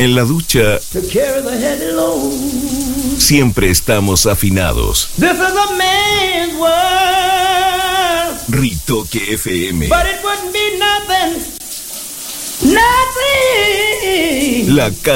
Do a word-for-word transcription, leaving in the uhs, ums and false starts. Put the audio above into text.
En la ducha siempre estamos afinados. This is a man's world. Ritoque F M. But it wouldn't be nothing, nothing. La